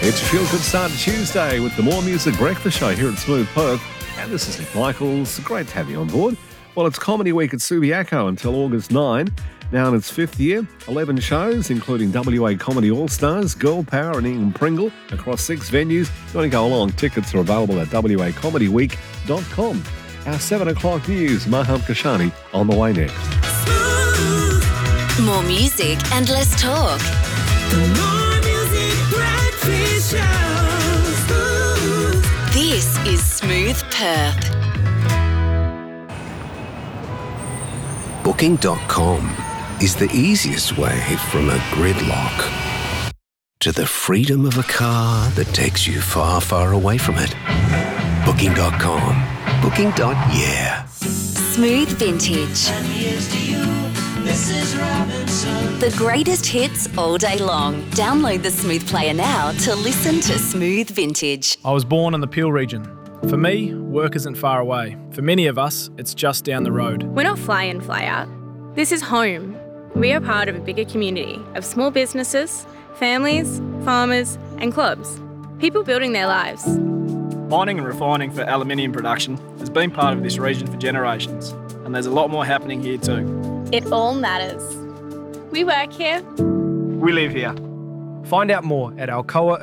It's your feel-good start to Tuesday with the More Music Breakfast Show here at Smooth Perth. And this is Nick Michaels. Great to have you on board. Well, it's Comedy Week at Subiaco until August 9. Now in its fifth year, 11 shows, including WA Comedy All-Stars, Girl Power and Ian Pringle across 6 venues. If you want to go along, tickets are available at wacomedyweek.com. Our 7 o'clock news, Maham Kashani on the way next. More music and less talk. This is Smooth Perth. Booking.com is the easiest way from a gridlock to the freedom of a car that takes you far, far away from it. Booking.com. Booking.yeah. Smooth Vintage. The greatest hits all day long. Download the Smooth Player now to listen to Smooth Vintage. I was born in the Peel region. For me, work isn't far away. For many of us, it's just down the road. We're not fly in, fly out. This is home. We are part of a bigger community of small businesses, families, farmers and clubs. People building their lives. Mining and refining for aluminium production has been part of this region for generations, and there's a lot more happening here too. It all matters. We work here. We live here. Find out more at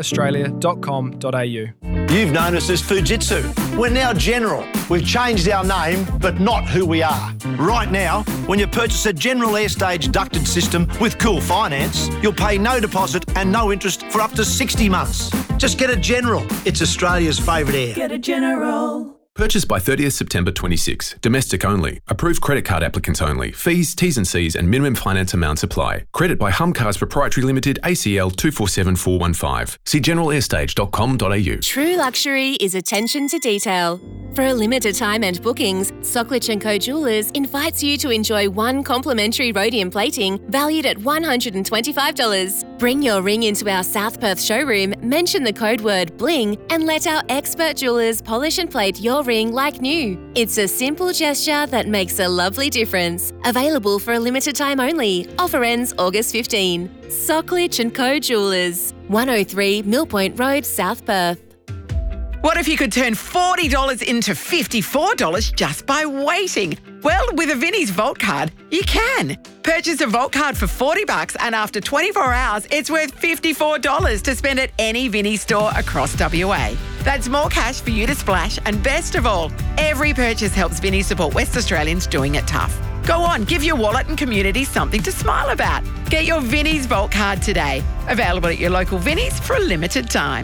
alcoaaustralia.com.au. You've known us as Fujitsu. We're now General. We've changed our name, but not who we are. Right now, when you purchase a General Airstage ducted system with Cool Finance, you'll pay no deposit and no interest for up to 60 months. Just get a General. It's Australia's favourite air. Get a General. Purchase by 30th September 26. Domestic only. Approved credit card applicants only. Fees, T's and C's and minimum finance amounts apply. Credit by Humcars Proprietary Limited, ACL 247415. See generalairstage.com.au. True luxury is attention to detail. For a limited time and bookings, Socklich & Co Jewellers invites you to enjoy one complimentary rhodium plating valued at $125. Bring your ring into our South Perth showroom, mention the code word BLING and let our expert jewellers polish and plate your ring like new. It's a simple gesture that makes a lovely difference. Available for a limited time only. Offer ends August 15. Socklich & Co Jewellers, 103 Millpoint Road, South Perth. What if you could turn $40 into $54 just by waiting? Well, with a Vinnie's Vault card, you can. Purchase a Vault card for $40 and after 24 hours, it's worth $54 to spend at any Vinnie's store across WA. That's more cash for you to splash, and best of all, every purchase helps Vinnie's support West Australians doing it tough. Go on, give your wallet and community something to smile about. Get your Vinnie's Vault card today. Available at your local Vinnie's for a limited time.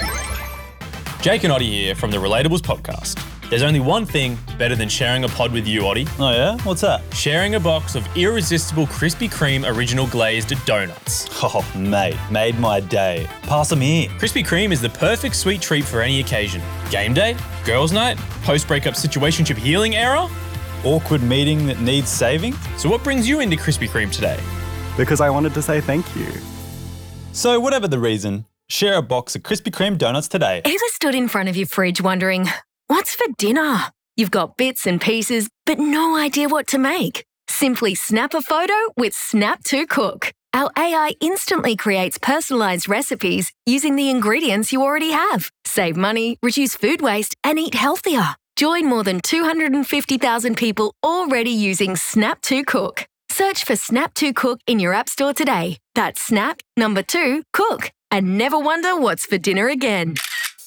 Jake and Oddie here from the Relatables podcast. There's only one thing better than sharing a pod with you, Oddie. Oh yeah? What's that? Sharing a box of irresistible Krispy Kreme original glazed donuts. Oh mate, made my day. Pass them here. Krispy Kreme is the perfect sweet treat for any occasion. Game day, girls' night, post-breakup situationship healing era. Awkward meeting that needs saving. So what brings you into Krispy Kreme today? Because I wanted to say thank you. So whatever the reason, share a box of Krispy Kreme donuts today. Ever stood in front of your fridge wondering, what's for dinner? You've got bits and pieces, but no idea what to make. Simply snap a photo with Snap to Cook. Our AI instantly creates personalised recipes using the ingredients you already have. Save money, reduce food waste, and eat healthier. Join more than 250,000 people already using Snap to Cook. Search for Snap to Cook in your app store today. That's Snap, 2, Cook. And never wonder what's for dinner again.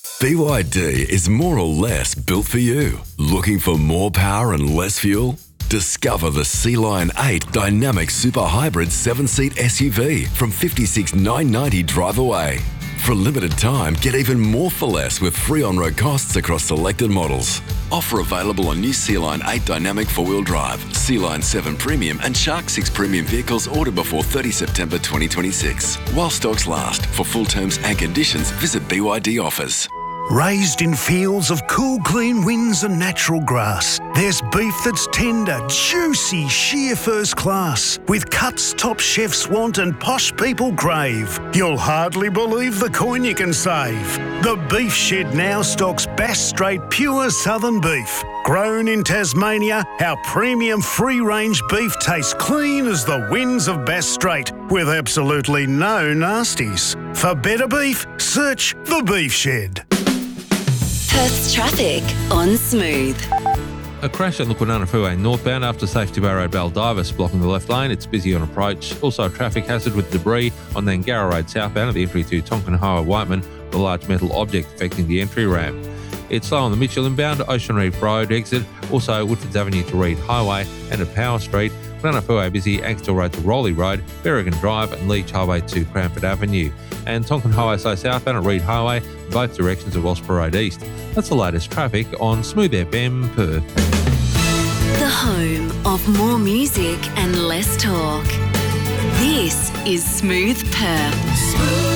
BYD is more or less built for you. Looking for more power and less fuel? Discover the Sea-Line 8 Dynamic Super Hybrid 7-seat SUV from $56,990 drive away. For a limited time, get even more for less with free on-road costs across selected models. Offer available on new Sea-Line 8 Dynamic 4-wheel drive, Sea-Line 7 Premium and Shark 6 Premium vehicles ordered before 30 September 2026. While stocks last. For full terms and conditions, visit BYD offers. Raised in fields of cool, clean winds and natural grass, there's beef that's tender, juicy, sheer first class, with cuts top chefs want and posh people crave. You'll hardly believe the coin you can save. The Beef Shed now stocks Bass Strait pure southern beef. Grown in Tasmania, our premium free-range beef tastes clean as the winds of Bass Strait, with absolutely no nasties. For better beef, search The Beef Shed. Perth's traffic on Smooth. A crash on the Kwinana Freeway northbound after Safety Bay Road Baldivis blocking the left lane. It's busy on approach. Also a traffic hazard with debris on the Angara Road southbound at the entry to Tonkin Highway Whiteman with a large metal object affecting the entry ramp. It's slow on the Mitchell inbound Ocean Reef Road exit, also Woodfords Avenue to Reed Highway and at Power Street. Kwinana Freeway busy, Axtell Road to Rowley Road, Berrigan Drive and Leach Highway to Cranford Avenue. And Tonkin Highway slow southbound at Reed Highway, both directions of Wellsborough Road East. That's the latest traffic on Smooth FM Perth. The home of more music and less talk. This is Smooth Perth.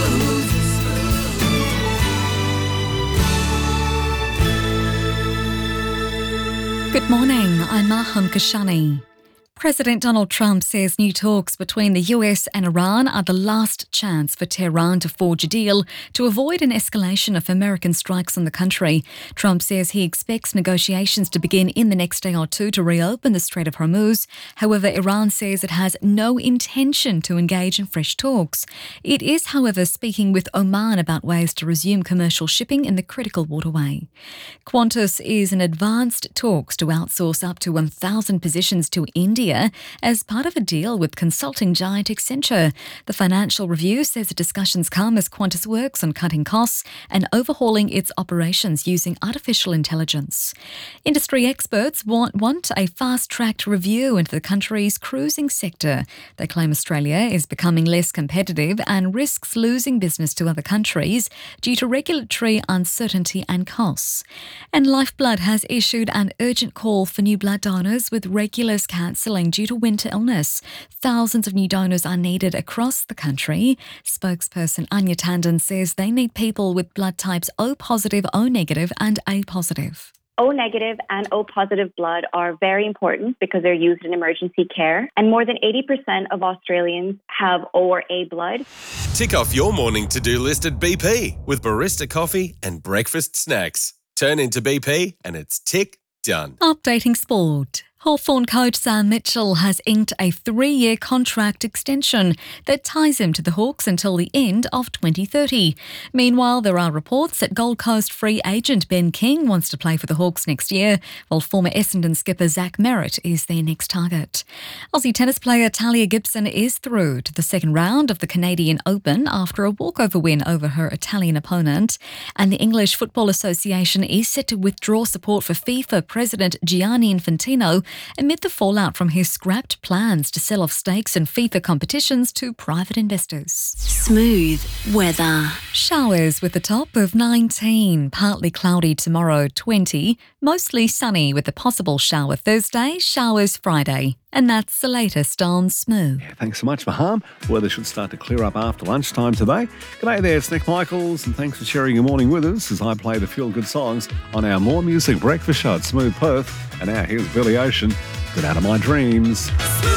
Good morning, I'm Maham Kashani. President Donald Trump says new talks between the US and Iran are the last chance for Tehran to forge a deal to avoid an escalation of American strikes on the country. Trump says he expects negotiations to begin in the next day or two to reopen the Strait of Hormuz. However, Iran says it has no intention to engage in fresh talks. It is, however, speaking with Oman about ways to resume commercial shipping in the critical waterway. Qantas is in advanced talks to outsource up to 1,000 positions to India as part of a deal with consulting giant Accenture. The Financial Review says the discussions come as Qantas works on cutting costs and overhauling its operations using artificial intelligence. Industry experts want a fast-tracked review into the country's cruising sector. They claim Australia is becoming less competitive and risks losing business to other countries due to regulatory uncertainty and costs. And Lifeblood has issued an urgent call for new blood donors with regulars cancelling due to winter illness. Thousands of new donors are needed across the country. Spokesperson Anya Tandon says they need people with blood types O positive, O negative and A positive. O negative and O positive blood are very important because they're used in emergency care, and more than 80% of Australians have O or A blood. Tick off your morning to-do list at BP with barista coffee and breakfast snacks. Turn into BP and it's tick done. Updating sport. Hawthorn coach Sam Mitchell has inked a 3-year contract extension that ties him to the Hawks until the end of 2030. Meanwhile, there are reports that Gold Coast free agent Ben King wants to play for the Hawks next year, while former Essendon skipper Zach Merritt is their next target. Aussie tennis player Talia Gibson is through to the second round of the Canadian Open after a walkover win over her Italian opponent. And the English Football Association is set to withdraw support for FIFA President Gianni Infantino amid the fallout from his scrapped plans to sell off stakes in FIFA competitions to private investors. Smooth weather. Showers with a top of 19, partly cloudy tomorrow 20, mostly sunny with a possible shower Thursday, showers Friday. And that's the latest on Smooth. Yeah, thanks so much, Maham. Weather should start to clear up after lunchtime today. G'day there, it's Nick Michaels, and thanks for sharing your morning with us as I play the feel-good songs on our More Music Breakfast Show at Smooth Perth. And now here's Billy Ocean, Get Out of My Dreams.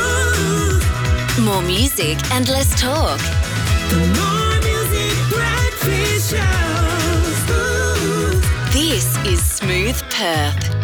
More music and less talk. The More Music Breakfast Show. This is Smooth Perth.